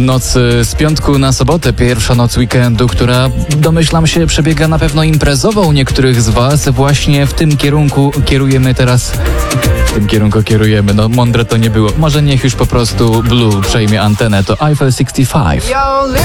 Noc z piątku na sobotę, pierwsza noc weekendu, która domyślam się przebiega na pewno imprezowo u niektórych z Was. Właśnie w tym kierunku kierujemy teraz. No mądre to nie było. Może niech już po prostu Blue przejmie antenę, to Eiffel 65.